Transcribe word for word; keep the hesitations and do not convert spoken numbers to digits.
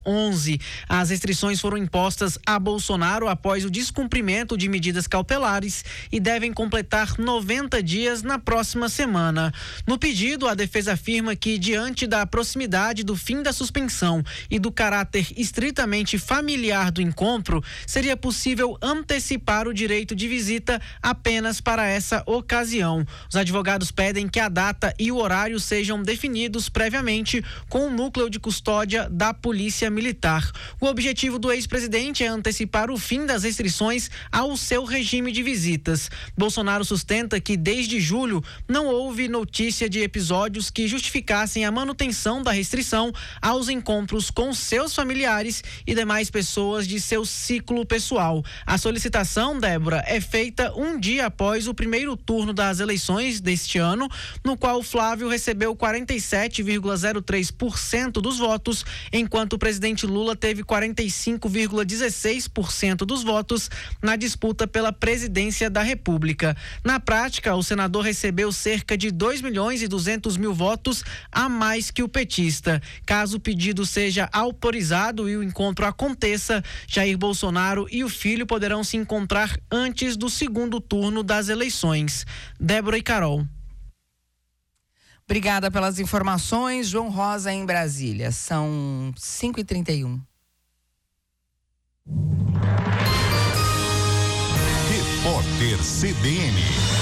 onze. As restrições foram impostas a Bolsonaro após o descumprimento de medidas cautelares e devem completar noventa dias na próxima semana. No pedido, a defesa afirma que, diante da proximidade do fim da suspensão e do caráter estritamente familiar do encontro, seria possível antecipar o direito de visita apenas para essa ocasião. Os advogados pedem que a data e o horário sejam definidos previamente com o núcleo de custódia da Polícia Militar. O objetivo do ex-presidente é antecipar o fim das restrições ao seu regime de visitas. Bolsonaro sustenta que desde julho não houve notícia de episódios que justificassem a manutenção da restrição aos encontros com seus familiares e demais pessoas de seu ciclo pessoal. A solicitação, Débora, é feita um dia após o primeiro turno das eleições deste ano, no qual Flávio recebeu quarenta e sete vírgula zero três por cento dos votos, enquanto o presidente O presidente Lula teve quarenta e cinco vírgula dezesseis por cento dos votos na disputa pela presidência da República. Na prática, o senador recebeu cerca de dois milhões e duzentos mil votos a mais que o petista. Caso o pedido seja autorizado e o encontro aconteça, Jair Bolsonaro e o filho poderão se encontrar antes do segundo turno das eleições. Débora e Carol. Obrigada pelas informações. João Rosa, em Brasília. São cinco e trinta e um. Repórter C B N.